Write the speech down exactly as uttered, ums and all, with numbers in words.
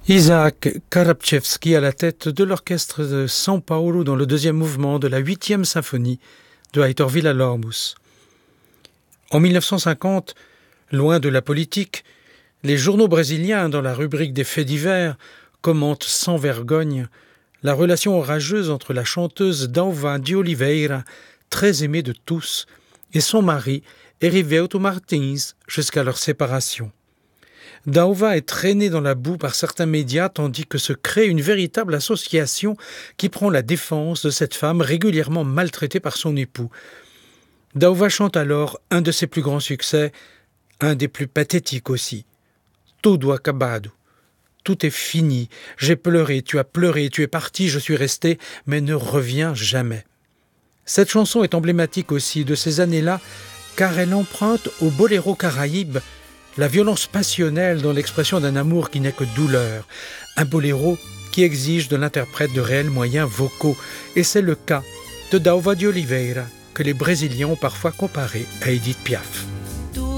Isaac Karabchevski à la tête de l'orchestre de São Paulo dans le deuxième mouvement de la huitième symphonie de Heitor Villa-Lobos. En mille neuf cent cinquante, loin de la politique, les journaux brésiliens, dans la rubrique des faits divers, commentent sans vergogne la relation orageuse entre la chanteuse Dalva de Oliveira, très aimée de tous, et son mari, Erivelto Martins, jusqu'à leur séparation. Dalva est traînée dans la boue par certains médias tandis que se crée une véritable association qui prend la défense de cette femme régulièrement maltraitée par son époux. Dalva chante alors un de ses plus grands succès, un des plus pathétiques aussi. Tudo acabado. Tout est fini. J'ai pleuré, tu as pleuré, tu es parti, je suis resté, mais ne reviens jamais. Cette chanson est emblématique aussi de ces années-là car elle emprunte au boléro caraïbe la violence passionnelle dans l'expression d'un amour qui n'est que douleur. Un boléro qui exige de l'interprète de réels moyens vocaux. Et c'est le cas de Dalva de Oliveira, que les Brésiliens ont parfois comparé à Edith Piaf.